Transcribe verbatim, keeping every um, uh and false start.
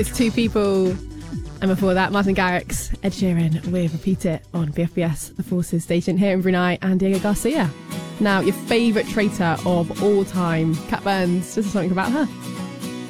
It's Two People. And before that, Martin Garrix, Ed Sheeran with Repeat It on B F B S, the Forces station here in Brunei, and Diego Garcia. Now, your favourite traitor of all time, Kat Burns, this is something about her.